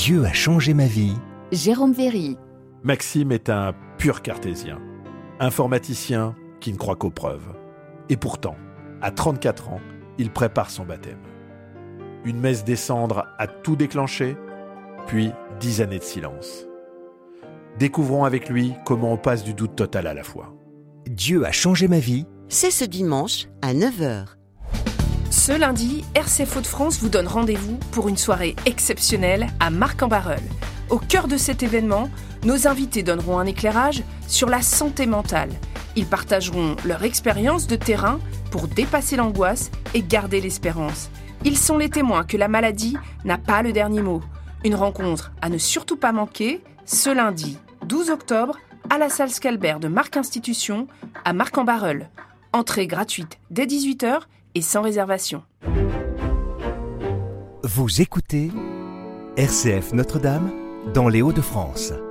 Dieu a changé ma vie. Jérôme Véry. Maxime est un pur cartésien, informaticien qui ne croit qu'aux preuves. Et pourtant, à 34 ans, il prépare son baptême. Une messe des cendres a tout déclenché, puis 10 années de silence. Découvrons avec lui comment on passe du doute total à la foi. Dieu a changé ma vie. C'est ce dimanche à 9h. Ce lundi, RCF Hauts-de-France vous donne rendez-vous pour une soirée exceptionnelle à Marc-en-Barœul. Au cœur de cet événement, nos invités donneront un éclairage sur la santé mentale. Ils partageront leur expérience de terrain pour dépasser l'angoisse et garder l'espérance. Ils sont les témoins que la maladie n'a pas le dernier mot. Une rencontre à ne surtout pas manquer ce lundi 12 octobre à la salle Scalbert de Marc Institution à Marc-en-Barœul. Entrée gratuite dès 18h et sans réservation. Vous écoutez RCF Notre-Dame dans les Hauts-de-France.